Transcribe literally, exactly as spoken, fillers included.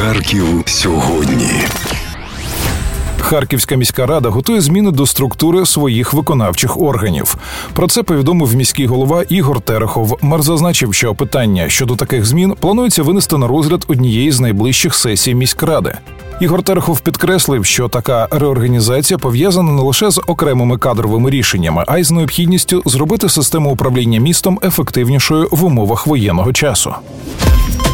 Харків сьогодні. Харківська міська рада готує зміни до структури своїх виконавчих органів. Про це повідомив міський голова Ігор Терехов. Мер зазначив, що питання щодо таких змін планується винести на розгляд однієї з найближчих сесій міськради. Ігор Терехов підкреслив, що така реорганізація пов'язана не лише з окремими кадровими рішеннями, а й з необхідністю зробити систему управління містом ефективнішою в умовах воєнного часу.